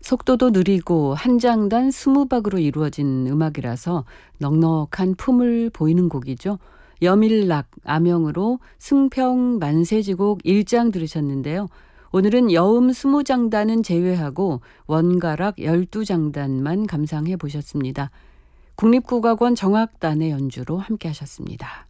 속도도 느리고 한 장단 20박으로 이루어진 음악이라서 넉넉한 품을 보이는 곡이죠. 여밀락, 암영으로 승평 만세지곡 1장 들으셨는데요. 오늘은 여음 20장단은 제외하고 원가락 12장단만 감상해 보셨습니다. 국립국악원 정악단의 연주로 함께 하셨습니다.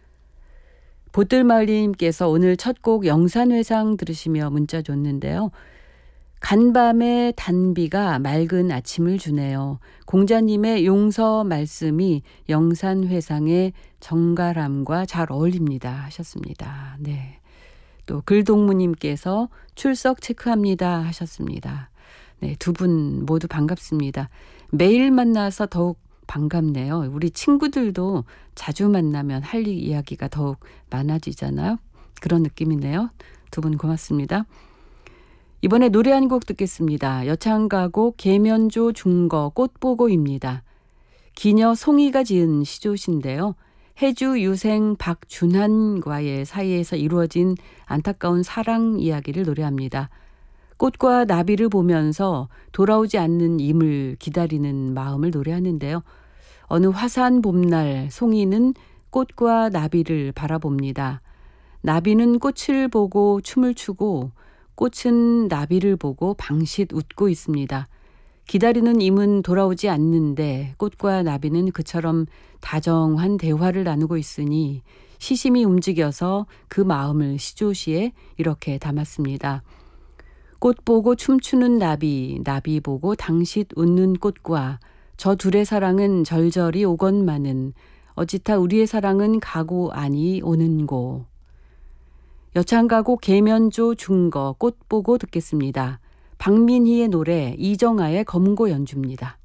보뜰마을님께서 오늘 첫 곡 영산회상 들으시며 문자 줬는데요. 간밤의 단비가 맑은 아침을 주네요. 공자님의 용서 말씀이 영산회상의 정갈함과 잘 어울립니다 하셨습니다. 네. 또 글동무님께서 출석 체크합니다 하셨습니다. 네, 두 분 모두 반갑습니다. 매일 만나서 더욱 반갑네요. 우리 친구들도 자주 만나면 할 이야기가 더욱 많아지잖아요. 그런 느낌이네요. 두 분 고맙습니다. 이번에 노래 한 곡 듣겠습니다. 여창가곡 계면조 중거 꽃보고입니다. 기녀 송이가 지은 시조신데요. 해주 유생 박준한과의 사이에서 이루어진 안타까운 사랑 이야기를 노래합니다. 꽃과 나비를 보면서 돌아오지 않는 임을 기다리는 마음을 노래하는데요. 어느 화사한 봄날 송이는 꽃과 나비를 바라봅니다. 나비는 꽃을 보고 춤을 추고 꽃은 나비를 보고 방싯 웃고 있습니다. 기다리는 임은 돌아오지 않는데 꽃과 나비는 그처럼 다정한 대화를 나누고 있으니 시심이 움직여서 그 마음을 시조시에 이렇게 담았습니다. 꽃 보고 춤추는 나비, 나비 보고 당싯 웃는 꽃과 저 둘의 사랑은 절절히 오건마는 어찌타 우리의 사랑은 가고 아니 오는고. 여창가곡 계면조 중거 꽃 보고 듣겠습니다. 박민희의 노래 이정아의 검고 연주입니다.